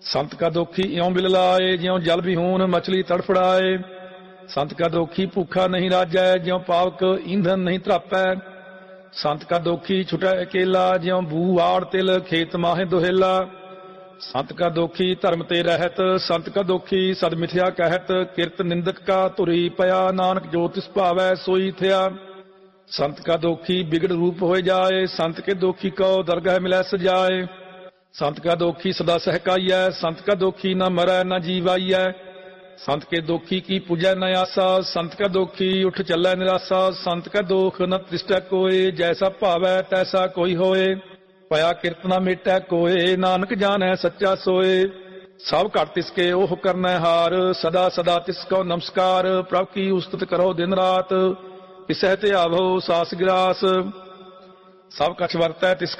संत का दोखी इਉਂ बिल लाए ज्यों जल विहून मछली तड़फड़ाए। संत का दोखी भूखा नहीं राजै ज्यों पावक ईंधन नहीं त्रापै। संत का दोखी छुटै अकेला ज्यों बू आड़ तिल खेत माहे दुहेला। संत का दोखी धर्म ते रहत संत का दोखी सद मिथ्या कहत। किरत निंदक का तुरी पया नानक जो तिस भावै सोई थिया। संत का दोखी बिगड़ रूप होए जाए संत के दोखी को दरगाह मिलै सजाए। संत का दोखी सदा सहकाइयै संत का दोखी न मरै न जीवाइयै। संत के दोखी की पूजै न आसा संत का दोखी उठ चलै निरासा। संत का दोख न तृष्टै कोय जैसा भावै तैसा कोई होए। पया किरत न मेटै कोय नानक जानै सच्चा सोए। सब घट तिसके ओह करनै हार सदा सदा तिसको नमस्कार। प्रभ की उस्तत करो दिन रात किसै ते आवो सास गिरास। सब कछ वरतै तिसका